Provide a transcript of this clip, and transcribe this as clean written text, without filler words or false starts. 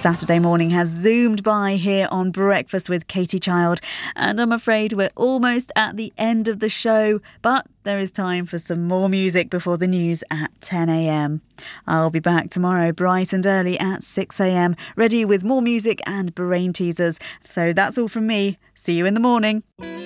Saturday morning has zoomed by here on Breakfast with Katie Child, and I'm afraid we're almost at the end of the show, but there is time for some more music before the news at 10 a.m. I'll be back tomorrow bright and early at 6 a.m, ready with more music and brain teasers. So that's all from me. See you in the morning.